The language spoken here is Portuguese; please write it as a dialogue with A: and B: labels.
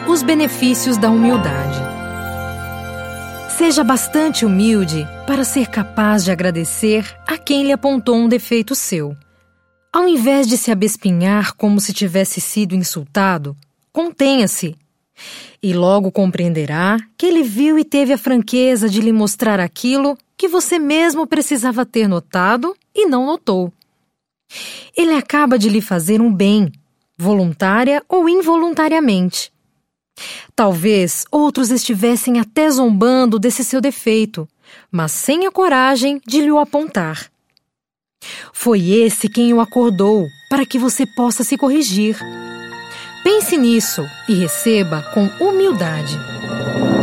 A: os benefícios da humildade. Seja bastante humilde para ser capaz de agradecer a quem lhe apontou um defeito seu. Ao invés de se abespinhar como se tivesse sido insultado, contenha-se. E logo compreenderá que ele viu e teve a franqueza de lhe mostrar aquilo que você mesmo precisava ter notado e não notou. Ele acaba de lhe fazer um bem, voluntária ou involuntariamente. Talvez outros estivessem até zombando desse seu defeito, mas sem a coragem de lhe o apontar. Foi esse quem o acordou para que você possa se corrigir. Pense nisso e receba com humildade.